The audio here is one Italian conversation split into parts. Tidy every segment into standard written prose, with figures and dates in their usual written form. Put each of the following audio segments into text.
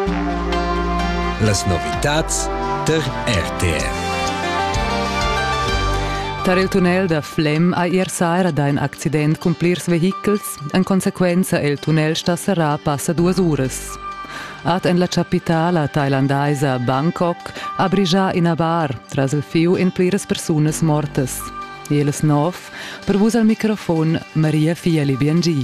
Las novitats der RTR. Tar il tunnel da Flem a ier saira da un accident con plirs vehicles, en consequenza il tunnel sta serrà passa 2 uras. Ad en la capitala thailandaisa Bangkok a brigià in a bar, tras il fiu in pliras persunas mortas. Jeles 9, per vus al microfon Maria Fiali Biangi.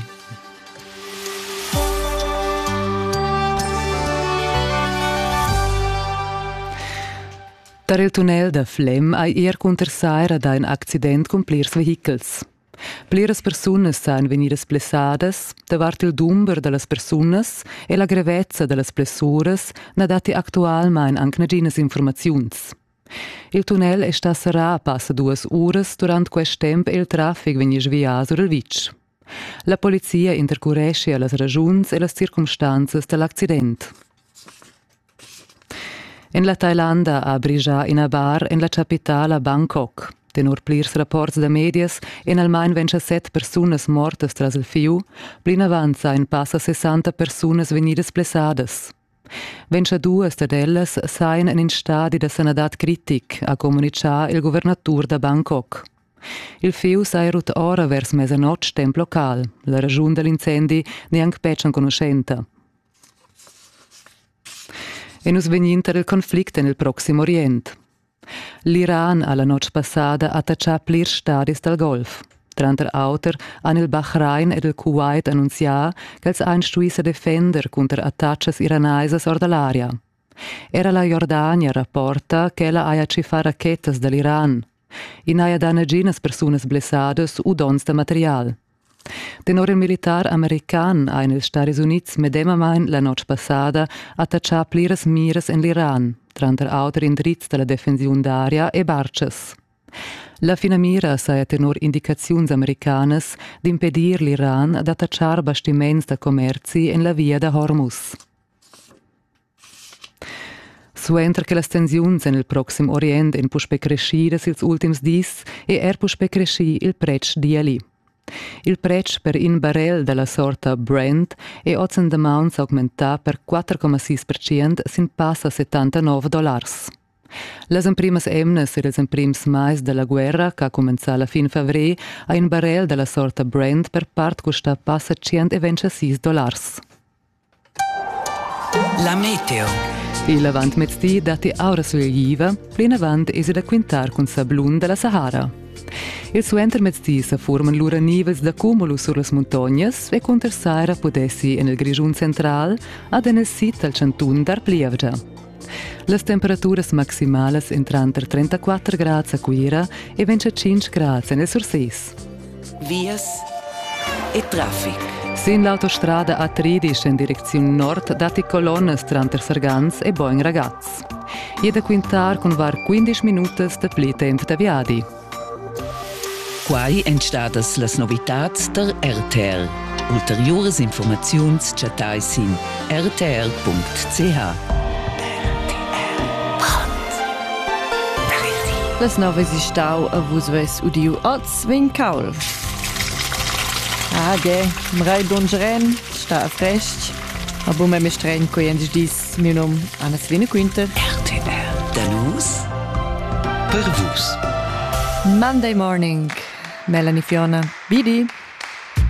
Tar il tunnel da Flem a ier contersaira da un accident con plirs vehicles. Pliras persunas sain venidas blessadas, davart il dumber de las persunas e la grevezza de las blessuras na dati actualmein anche naginas informaziuns. Il tunnel è sta serrà passa 2 uras durant quest temp il traffic vegni svià sur il vitg. La polizia intercorresce a las ragiuns e las circumstanzas dell'accident. En la Thailanda a brigià in a bar en la capitala Bangkok. Tenor plirs rapports da medias en almain 27 persunas mortas tras il fiu, plin avanti sain passa 60 persunas venidas blessadas. 22 d'ellas sain in stadi da sanadat critic, a comunicar il governatur da Bangkok. Il fiu sai rut ora vers mesanotg temp local, la ragiun dell'incendi neanche peccian conoscenta. E nus veninter il conflict en il Proximo Orient. L'Iran alla noche passada attaccià plirs stadis dal Golf. Tranter auter han il Bahrain ed il Kuwait annunzià che els ein stuisa defender contra attaccias iranaisas or dall'aria. Era la Jordania rapporta che ella aia ci fa rachetas dall'Iran. In aia da naginas persunas blessadas u dons da material. Tenor il militar american ha in il Stati Units medemamein la noche passada attaccià pliras miras en l'Iran, tranter auter indrizz della defensiun d'aria e barches. La fina mira saia tenor indicaziuns americanas d'impedir l'Iran ad attacciar bastiments da commerci en la via da Hormuz. Suentra che las tensiuns en il Proxim Orient en puspe crescidas ils ultims dis e puspe cresci il prec diali. Il prec per in barrel della sorta Brent e ozen de mounts augmentà per 4,6% sin passa $79. Las emprimas emnes e les emprims mais della guerra, che ha comenzato a fin favre, a in barrel della sorta Brent per part costa passa $126. La meteo. Il avant mezzdi dati aura soglieva, plin avant esi da quintar con sablun della Sahara. Il suenter mezzdi sa forman lura nivels d'accumulo sur las montagnas e contersaira potessi en il grigiun central ad en il sit al cantun dar Plievgia. Las temperaturas maximales entran ter 34 gradi a Cuira e 25 gradi en il Sursis. Vias e traffic. Sin l'autostrada A13 in direzione nord dati colonnas tranter Sargans e Boing Ragaz. Jeda quintar con var 15 minutas de pli temp da viadi. Quai entstadas las novitats der RTR. Ulteriores informaziuns chatai sin rtr.ch. Las noves istau a vus ves udiu oz vin caul. Mrai donjeren, sta a frest. Abu me stren coiens dis mi nom Anna Svine Quinter. RTR. Da nus per vus. Monday morning. Melanie Fiona. Bidi.